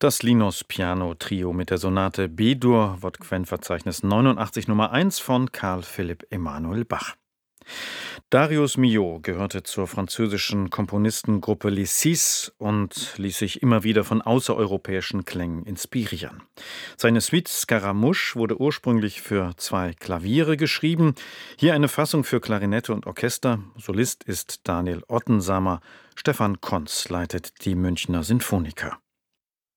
Das Linus-Piano-Trio mit der Sonate B-Dur, Wortquennverzeichnis 89 Nummer 1 von Carl Philipp Emanuel Bach. Darius Milhaud gehörte zur französischen Komponistengruppe Les Six und ließ sich immer wieder von außereuropäischen Klängen inspirieren. Seine Suite Scaramouche wurde ursprünglich für 2 Klaviere geschrieben. Hier eine Fassung für Klarinette und Orchester. Solist ist Daniel Ottensamer. Stefan Konz leitet die Münchner Sinfoniker.